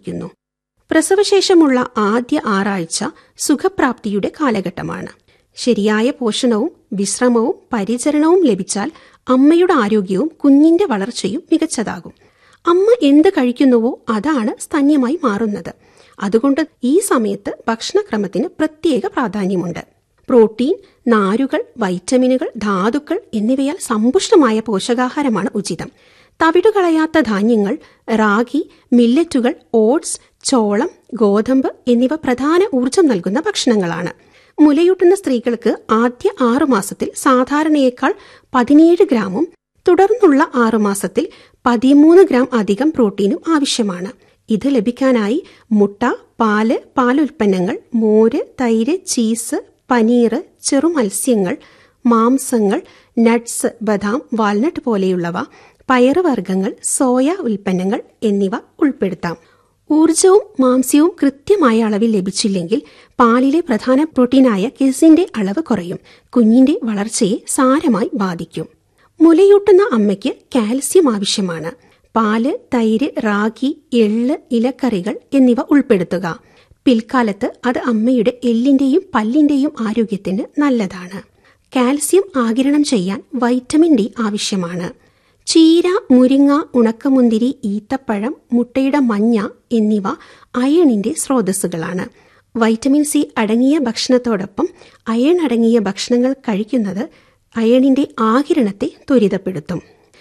ആരംഭിക്കുന്നു. പ്രസവശേഷമുള്ള ആദ്യ 6 ആഴ്ച സുഖപ്രാപ്തിയുടെ കാലഘട്ടമാണ്. ശരിയായ പോഷണവും വിശ്രമവും പരിചരണവും ലഭിച്ചാൽ അമ്മയുടെ ആരോഗ്യവും കുഞ്ഞിന്റെ വളർച്ചയും മികച്ചതാകും. അമ്മ എന്ത് കഴിക്കുന്നുവോ അതാണ് സ്തന്യമായി മാറുന്നത്. അതുകൊണ്ട് ഈ സമയത്ത് ഭക്ഷണക്രമത്തിന് പ്രത്യേക പ്രാധാന്യമുണ്ട്. പ്രോട്ടീൻ, നാരുകൾ, വൈറ്റമിനുകൾ, ധാതുക്കൾ എന്നിവയാൽ സമ്പുഷ്ടമായ പോഷകാഹാരമാണ് ഉചിതം. തവിടുകളയാത്ത ധാന്യങ്ങൾ, റാഗി, മില്ലറ്റുകൾ, ഓട്സ്, ചോളം, ഗോതമ്പ് എന്നിവ പ്രധാന ഊർജം നൽകുന്ന ഭക്ഷണങ്ങളാണ്. മുലയൂട്ടുന്ന സ്ത്രീകൾക്ക് ആദ്യ 6 മാസത്തിൽ സാധാരണയേക്കാൾ 17 ഗ്രാമും തുടർന്നുള്ള 6 മാസത്തിൽ 13 ഗ്രാം അധികം പ്രോട്ടീനും ആവശ്യമാണ്. ഇത് ലഭിക്കാനായി മുട്ട, പാല്, പാലുൽപ്പന്നങ്ങൾ, മോര്, തൈര്, ചീസ്, പനീർ, ചെറുമത്സ്യങ്ങൾ, മാംസങ്ങൾ, നട്ട്സ്, ബദാം, വാൽനട്ട് പോലെയുള്ളവ, പയറുവർഗ്ഗങ്ങൾ, സോയ ഉൽപ്പന്നങ്ങൾ എന്നിവ ഉൾപ്പെടുത്താം. ഊർജവും മാംസ്യവും കൃത്യമായ അളവിൽ ലഭിച്ചില്ലെങ്കിൽ പാലിലെ പ്രധാന പ്രോട്ടീനായ കെസിന്റെ അളവ് കുറയും. കുഞ്ഞിന്റെ വളർച്ചയെ സാരമായി ബാധിക്കും. മുലയൂട്ടുന്ന അമ്മയ്ക്ക് കാൽസ്യം ആവശ്യമാണ്. പാല്, തൈര്, റാഗി, എള്ള്, ഇലക്കറികൾ എന്നിവ ഉൾപ്പെടുത്തുക. പിൽക്കാലത്ത് അത് അമ്മയുടെ എല്ലിന്റെയും പല്ലിന്റെയും ആരോഗ്യത്തിന് നല്ലതാണ്. കാൽസ്യം ആഗിരണം ചെയ്യാൻ വൈറ്റമിൻ ഡി ആവശ്യമാണ്. ചീര, മുരിങ്ങ, ഉണക്കമുന്തിരി, ഈത്തപ്പഴം, മുട്ടയുടെ മഞ്ഞ എന്നിവ അയണിന്റെ സ്രോതസ്സുകളാണ്. വൈറ്റമിൻ സി അടങ്ങിയ ഭക്ഷണത്തോടൊപ്പം അയൺ അടങ്ങിയ ഭക്ഷണങ്ങൾ കഴിക്കുന്നത് അയണിന്റെ ആഗിരണത്തെ ത്വരിതപ്പെടുത്തും.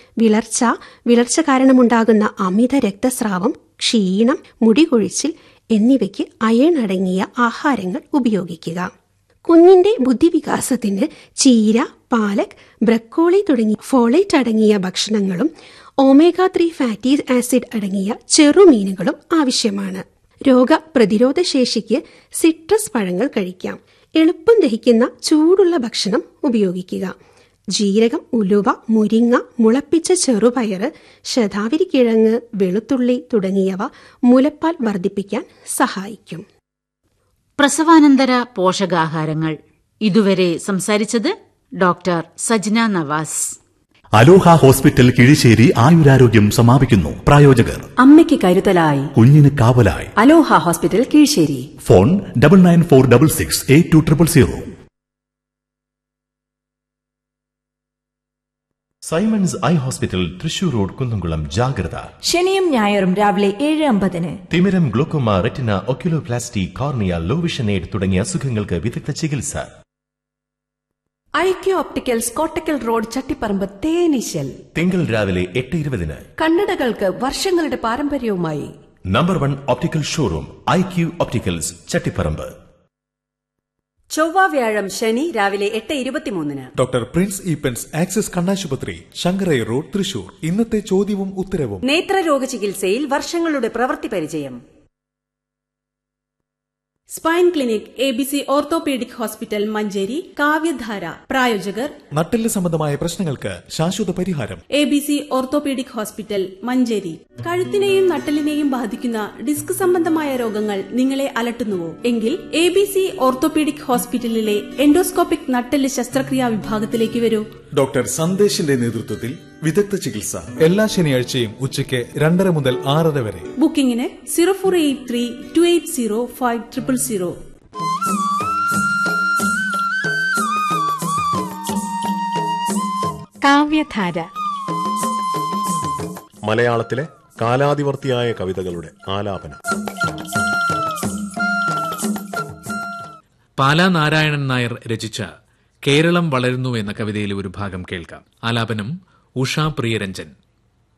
വിളർച്ച കാരണമുണ്ടാകുന്ന അമിത രക്തസ്രാവം, ക്ഷീണം, മുടികൊഴിച്ചിൽ എന്നിവയ്ക്ക് അയൺ അടങ്ങിയ ആഹാരങ്ങൾ ഉപയോഗിക്കുക. കുഞ്ഞിന്റെ ബുദ്ധിവികാസത്തിന് ചീര, പാലക്, ബ്രക്കോളി തുടങ്ങിയ ഫോളേറ്റ് അടങ്ങിയ ഭക്ഷണങ്ങളും ഒമേഗ-3 ഫാറ്റി ആസിഡ് അടങ്ങിയ ചെറുമീനുകളും ആവശ്യമാണ്. രോഗപ്രതിരോധ ശേഷിക്ക് സിട്രസ് പഴങ്ങൾ കഴിക്കാം. എളുപ്പം ദഹിക്കുന്ന ചൂടുള്ള ഭക്ഷണം ഉപയോഗിക്കുക. ജീരകം, ഉലുവ, മുരിങ്ങ, മുളപ്പിച്ച ചെറുപയറ്, ശതാവരിക്കിഴങ്ങ്, വെളുത്തുള്ളി തുടങ്ങിയവ മുലപ്പാൽ വർദ്ധിപ്പിക്കാൻ സഹായിക്കും. പ്രസവാനന്തര പോഷകാഹാരങ്ങൾ. ഇതുവരെ സംസാരിച്ചത് ഡോക്ടർ സജ്ന നവാസ്. അലോഹ ഹോസ്പിറ്റൽ കിഴിശ്ശേരി ആയുരാരോഗ്യം സമാപിക്കുന്നു. പ്രായോജകർ അമ്മയ്ക്ക് കരുതലായി, കുഞ്ഞിന് കാവലായി. അലോഹ hospital Kizhissery. Phone 9946682000. Symons eye hospital, Thrissur road, Kunnamkulam. ജാഗ്രത. ശനിയും ഞായറും രാവിലെ 7:50. തിമിരം, glaucoma, retina, oculoplasty, cornea, low vision aid തുടങ്ങിയ അസുഖങ്ങൾക്ക് വിദഗ്ധ ചികിത്സ. IQ opticals, Kottakkal road, Chattiparamba, തേനീശൽ. തിങ്കൾ രാവിലെ 8:20. കണ്ണടകൾക്ക് വർഷങ്ങളുടെ പാരമ്പര്യവുമായി number 1 optical showroom IQ opticals, Chattiparamba. ചൊവ്വ, വ്യാഴം, ശനി രാവിലെ 8:23. ഡോക്ടർ പ്രിൻസ് ഈപ്പൻസ് ആക്സിസ് കണ്ണാശുപത്രി, ശങ്കരൈ റോഡ്, തൃശൂർ. ഇന്നത്തെ ചോദ്യവും ഉത്തരവും. നേത്രരോഗ ചികിത്സയിൽ വർഷങ്ങളുടെ പ്രവൃത്തി പരിചയം. Spine clinic, ABC orthopaedic hospital, Manjeri. കാവ്യധാര. പ്രായോജകർ നട്ടെല്ല് സംബന്ധമായ പ്രശ്നങ്ങൾക്ക് ശാശ്വത പരിഹാരം. ABC orthopaedic hospital, Manjeri. കഴുത്തിനെയും നട്ടെല്ലിനെയും ബാധിക്കുന്ന ഡിസ്ക് സംബന്ധമായ രോഗങ്ങൾ നിങ്ങളെ അലട്ടുന്നുവോ? എങ്കിൽ ABC ഓർത്തോപീഡിക് ഹോസ്പിറ്റലിലെ എൻഡോസ്കോപ്പിക് നട്ടെല്ല് ശസ്ത്രക്രിയാ വിഭാഗത്തിലേക്ക് വരൂ. ഡോക്ടർ സന്ദേശിന്റെ നേതൃത്വത്തിൽ വിദഗ്ധ ചികിത്സ എല്ലാ ശനിയാഴ്ചയും ഉച്ചയ്ക്ക് 2:30 മുതൽ 6:30 വരെ. ബുക്കിംഗിന് 0483280500. കാവ്യധാര. മലയാളത്തിലെ കാലാതിവർത്തിയായ കവിതകളുടെ ആലാപനം. പാലാ നാരായണൻ നായർ രചിച്ച കേരളം വളരുന്നു എന്ന കവിതയിലെ ഒരു ഭാഗം കേൾക്കാം. ആലാപനം ഉഷാ പ്രിയരഞ്ജൻ.